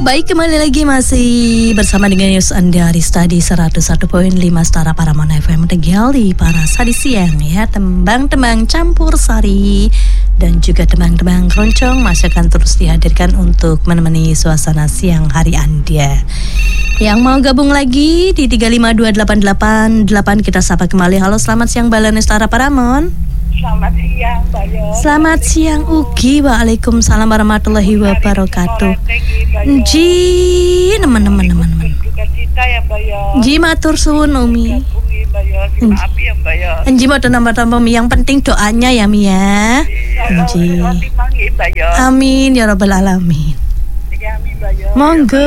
Baik, kembali lagi masih bersama dengan News Anda Arista di 101.5 Setara Paramount FM Tegali para sari siang ya. Tembang-tembang campur sari dan juga tembang-tembang keroncong masih akan terus dihadirkan untuk menemani suasana siang hari Anda. Yang mau gabung lagi di 352888 kita sapa kembali. Halo, selamat siang Balane Setara Paramount. Selamat siang, Mbak Yo. Selamat siang Ugi. Waalaikumsalam warahmatullahi wabarakatuh. Nji, teman-teman. Cita ya, Mbak Yo. Nji matur suwun Umi. Maaf ya, Mbak Yo. Nji mau tambah-tambah Mi, yang penting doanya ya Mi ya. Nji. Amin ya rabbal alamin. Monggo.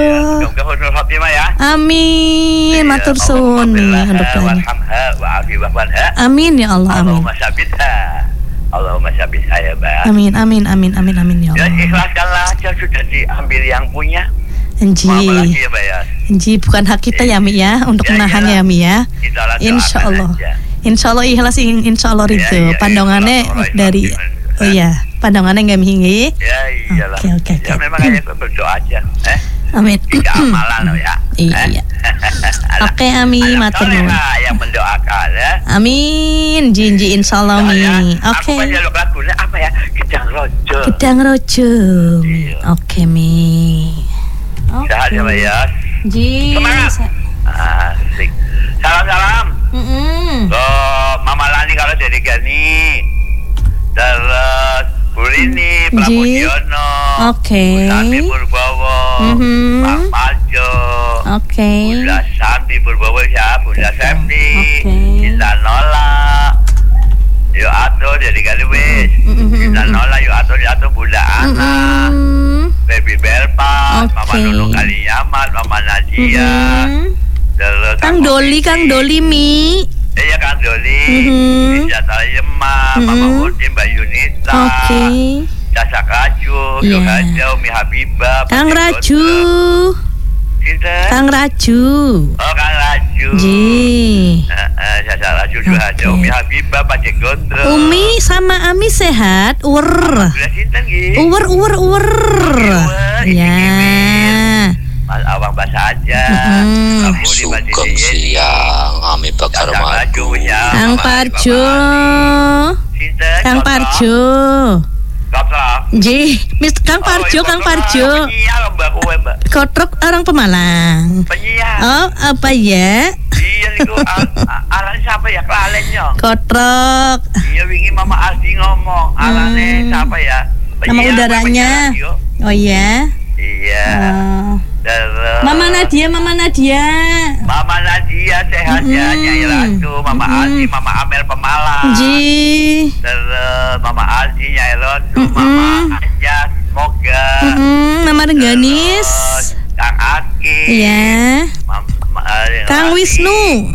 Amin, matur suwun Mi untuk doanya. Amin ya Allah, amin. Allahumma syabih saya, Mbak. Amin ya Allah. Ya, ikhlaskanlah aja, sudah diambil yang punya. Nji. Lagi ya, Mbak ya. Nji, bukan hak kita ya Mi ya untuk menahannya ya Mi ya. Insya Allah ikhlas, insya Allah ridho. Pandangannya dari pandangannya nggak minggi. Ya iyalah. Oke. Ya memang hanya berdoa aja. Amin. Tidak amalan ya. Iya. Oke, Ami, matur nuwun. Yang mendoakan ya. Amin. Jinji insyaallah Mi. Oke. Aku banyak lagunya apa ya? Gedang Rojo. Oke Mi. Sehat ya, Mbak ya. Ji. Semangat. Asik. Salam. Mama Lani kalau jadi Gani. Terus Bulini, Pramudiono, Sandi Purbowo, Pak Majo, Bunda Santi Purbowo ya, Bunda Septi, Cinta Nola, yo ato jadi kali wis, Cinta Nola yo ato Bunda Ana, Baby Belpa, Mama Nunu Kaliyaman, Mama Nadia, Kang Doli Mi. Iya Kang Doli, Jatah Yema, Mama Udin, Mbak Yunita, Caca Kaju, Yohaja, Umi Habibah, Kang Raju. Kang Raju. Oh Kang Raju. Ji. Caca Raju, Yohaja, Umi Habibah, Pak Cek Gondro. Umi sama Ami sehat, Uwer. Ya. Mas Awang bahasa aja. Sugeng siang, Ami Bakar Madu. Kang Parjo. Ji, Kang Parjo. Kotrok orang Pemalang. Oh, apa ya? Iya niku arane siapa ya? Klalennya. Kotrok. Iya wingi Mama Ardi ngomong, arane siapa ya? Nama udaranya. Oh iya. Iya. Mama Nadia sehat ya, Nyai Ratu, Mama Ardi, Mama Amel Pemalang. Ji. Terus Mama Ardi, Nyai Ratu, Mama Anja, semoga. Mama Rengganis. Kang Aki. Iya. Kang Wisnu.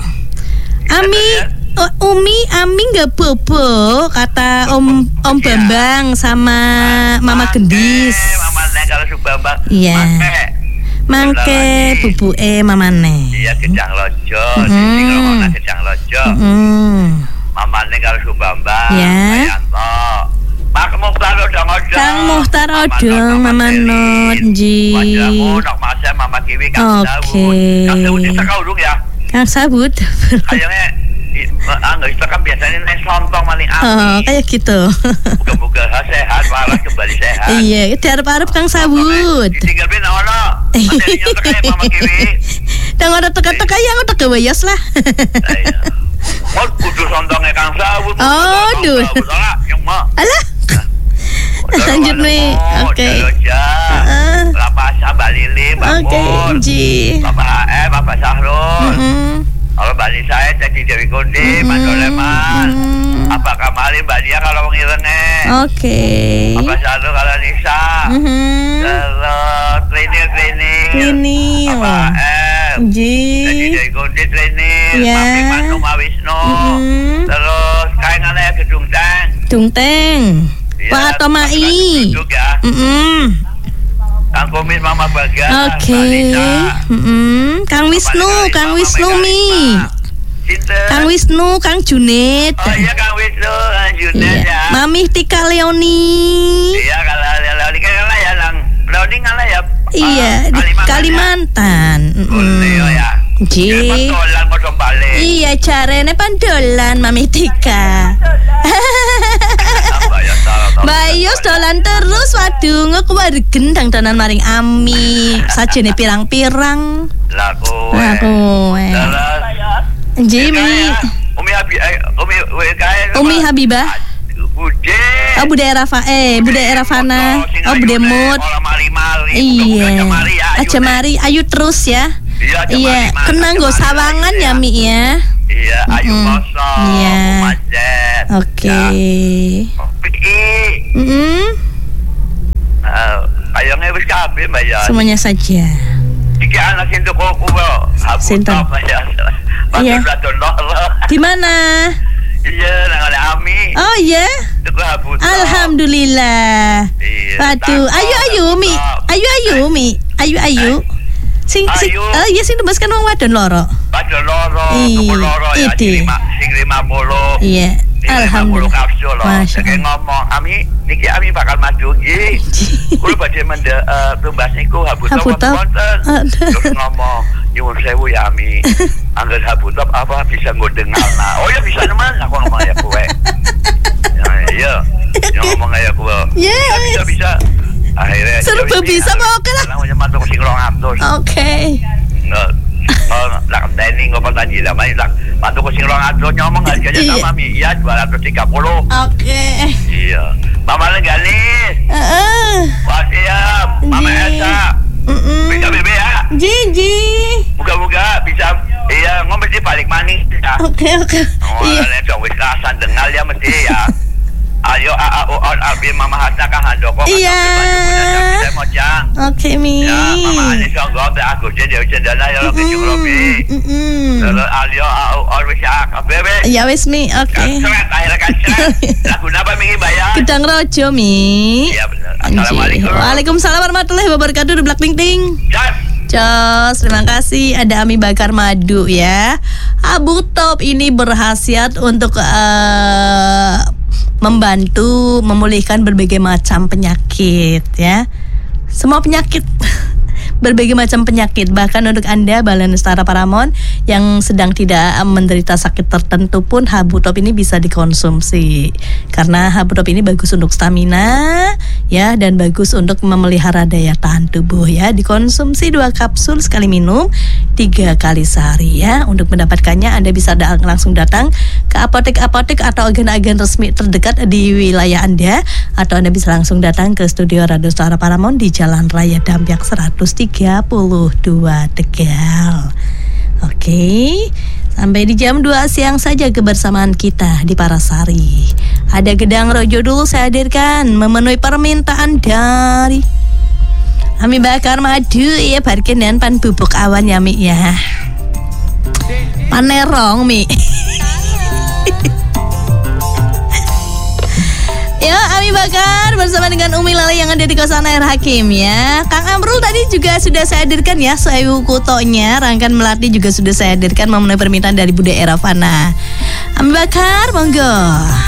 Umi nggak bobo kata Om Bambang sama Mama Gendis. Mama Neng kalau Subambang. Iya. Mangke bubuke mamane. Iya Gedang Lojo, sing ngomongna Gedang Lojo. Mama Neng kalau Subambang. Iya. Pak Muhtar Odong-odong. Kang Muhtar Odong, Mama Not, Ji. Wajamu nok masa Mama Kiwi Kang Sabut. Kang Sabut itu urung ya? Kang Sabut. Kayaknya itu kan biasanya sontong paling api. Oh, kayak gitu. Moga-moga sehat, waras kembali sehat. Iya, diharap-harap Kang Sabut. Tinggal bina ono. Nanti nyoto kayak Mama Kiwi. Dan ada teka-teka yang udah kewayas lah. Mau kudu sontongnya Kang Sabut. Oh, duh. Alah. Lanjut nih. Oke. Lapasa Mbak Lili, Mbak Mur. Ji. Bapak Bapak Sahrul. Kalau Mbak Nisa jadi Dewi Kundi, Mas Doleman. Apa Kamali Mbak Dia kalau ngirenge. Oke. Bapak Sahrul kalau Nisa. Terus klinik. Bapak Ji. Jadi Dewi Kundi klinik. Papi Manu Mawisno. Terus kaingannya ya Gedung Teng. Pak Tomai. Kang Komis Mama Bagas. Oke. Kang Wisnu Mi. Kang Wisnu, Kang Junid. Oh iya Kang Wisnu, Kang Junid ya. Mami Tika Leoni. Iya kalau Leoni kan lah ya nang Leoni kan lah ya Iya, Kalimantan. Ya. Dolan padha balik. Iya, jarene pandolan Mami Tika. Bayus dolan terus waduh ngekuwar gendang danan maring Ami. Sajene pirang-pirang. Laku. Jimmy. Umi Habibah. Bude Erafana. Bude Mut. Iya. Aja mari, ayo terus ya. Iya, kenang go sawangan ya Mi ya. Iya, ayo kosong. Iya. Oke. Ayangnya wis kabeh Mbak ya. Semuanya saja. Iki anak sing toko kuwi. Sinten? Iya. Di mana? Iya, nang Ami. Oh iya. Alhamdulillah. Waduh, ayo Mi. Ayo. Sing tembaskan wong wadon loro. Wadon loro, ya sing 50. Iya. Alhamdulillah. Kapsul loh. Saya ngomong, Ami bakal maju nggih. Kulo badhe tumbas niku habutop wonten. Terus ngomong, nyuwun sewu ya Ami. Angger habutop apa bisa nggondengalna. Oh ya bisa nemen aku ngomong ya kowe. Iya. Ngomong ya kowe. Bisa. Akhirnya serba bisa oke lah. Namanya matuk sing 200. Oke. Lak tani ngopo tadi lah matuk sing 200 nyomong harganya sama Mi. Iya 230. Oke. Iya. Mama Legalis. Wah siap. Mama Elsa. Bisa bebe ya. Jiji. Moga-moga bisa. Iya ngomong mesti balik manis ya. Oke. Iya. Wis kasan dengal ya mesti ya. Ayo abi Mama Hatta ka handoko. Iya. Oke Mi. Ya Mama ani sanggo aku jadi cendana ya lagi Robi. Terus ayo always ya bebe. Ya wis Mi. Oke. Lagu napa Mi bayar? Gedang Rojo Mi. Iya benar. Assalamualaikum. Waalaikumsalam warahmatullahi wabarakatuh. Blak ting ting. Jos, terima kasih. Ada Ami Bakar Madu ya. Abu Top ini berkhasiat untuk membantu memulihkan berbagai macam penyakit ya. Semua penyakit berbagai macam penyakit, bahkan untuk Anda Balai Lestari Paramount yang sedang tidak menderita sakit tertentu pun Habu Top ini bisa dikonsumsi karena Habu Top ini bagus untuk stamina ya dan bagus untuk memelihara daya tahan tubuh ya. Dikonsumsi 2 kapsul sekali minum 3 kali sehari ya. Untuk mendapatkannya Anda bisa langsung datang ke apotek-apotek atau agen-agen resmi terdekat di wilayah Anda, atau Anda bisa langsung datang ke studio Radio Lestari Paramount di Jalan Raya Dampyak 132 Tegal. Oke, sampai di jam 2 siang saja kebersamaan kita di Parasari. Ada Gedang Rojo dulu saya hadirkan memenuhi permintaan dari Ami Bakar Madu ya, barkenan pan bubuk awan ya Mi ya. Panerong Mi. Ya, Ami Bakar bersama dengan Umi Lale yang ada di kosan Air Hakim ya. Kang Amrul tadi juga sudah saya hadirkan ya, Sewu Kutonya, Rangkan Melati juga sudah saya hadirkan memenuhi permintaan dari Bude Erafana. Ami Bakar, monggo.